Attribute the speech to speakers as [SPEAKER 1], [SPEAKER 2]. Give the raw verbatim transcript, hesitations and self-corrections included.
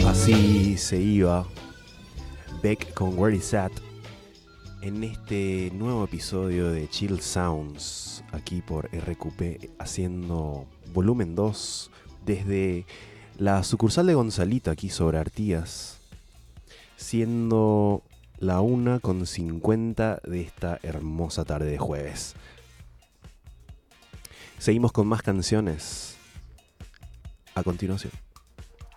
[SPEAKER 1] Así se iba Beck con Where Is At en este nuevo episodio de Chill Sounds, aquí por R Q P, haciendo volumen dos desde la sucursal de Gonzalito, aquí sobre Artigas, siendo la una con cincuenta de esta hermosa tarde de jueves. Seguimos con más canciones a continuación.